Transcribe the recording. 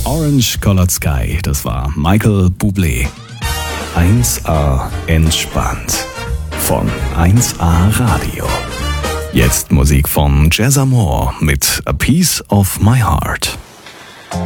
Orange Colored Sky, das war Michael Bublé. 1A entspannt von 1A Radio. Jetzt Musik von Jazz Amore mit A Piece of My Heart.